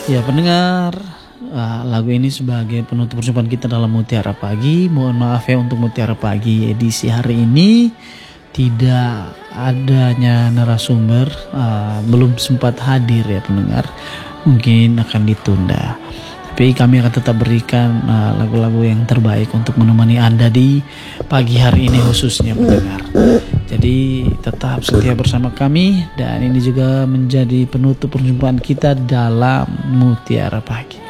Ya pendengar, lagu ini sebagai penutup perjumpaan kita dalam Mutiara Pagi. Mohon maaf ya untuk Mutiara Pagi edisi hari ini tidak adanya narasumber, belum sempat hadir ya pendengar. Mungkin akan ditunda. Tapi kami akan tetap berikan lagu-lagu yang terbaik untuk menemani Anda di pagi hari ini khususnya pendengar. Jadi tetap setia bersama kami, dan ini juga menjadi penutup perjumpaan kita dalam Mutiara Pagi.